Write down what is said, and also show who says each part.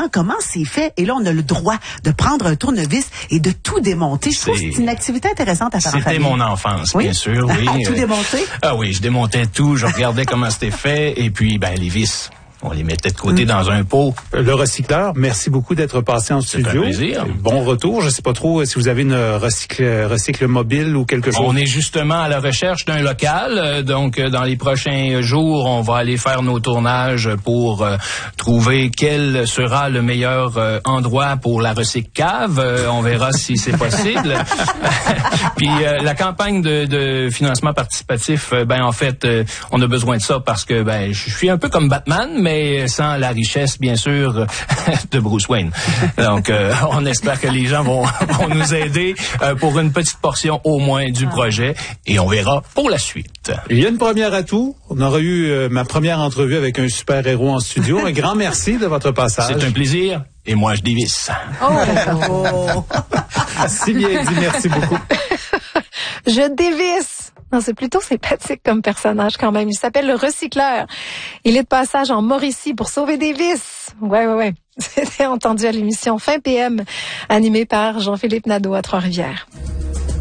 Speaker 1: comment c'est fait. Et là, on a le droit de prendre un tournevis et de tout démonter. Je trouve que c'est une activité intéressante à faire en famille.
Speaker 2: C'était mon enfance, bien sûr, oui.
Speaker 1: Tout démonter?
Speaker 2: Ah oui, je démontais tout, je regardais comment c'était fait, et puis, les vis, on les mettait de côté dans un pot.
Speaker 3: Le recycleur, merci beaucoup d'être passé en studio.
Speaker 2: C'est un plaisir.
Speaker 3: Bon retour. Je sais pas trop si vous avez une recycle mobile ou quelque chose.
Speaker 2: On est justement à la recherche d'un local. Donc, dans les prochains jours, on va aller faire nos tournages pour trouver quel sera le meilleur endroit pour la recycle cave. On verra si c'est possible. Puis, la campagne de financement participatif, en fait, on a besoin de ça parce que, je suis un peu comme Batman, mais sans la richesse, bien sûr, de Bruce Wayne. Donc, on espère que les gens vont nous aider pour une petite portion au moins du projet, et on verra pour la suite.
Speaker 3: Il y a une première atout. On aura eu ma première entrevue avec un super-héros en studio. Un grand merci de votre passage.
Speaker 2: C'est un plaisir, et moi, je dévisse.
Speaker 1: Oh!
Speaker 3: Si bien dit, merci beaucoup.
Speaker 4: Je dévisse. Non, c'est plutôt sympathique comme personnage quand même. Il s'appelle le recycleur. Il est de passage en Mauricie pour sauver des vis. Ouais. C'était entendu à l'émission Fin PM, animée par Jean-Philippe Nadeau à Trois-Rivières.